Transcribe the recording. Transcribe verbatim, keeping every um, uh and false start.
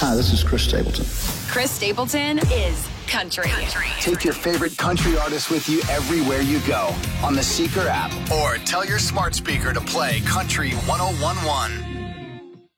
Hi, this is Chris Stapleton. Chris Stapleton is country. country. Take your favorite country artists with you everywhere you go on the Seeker app, or tell your smart speaker to play Country one oh one one.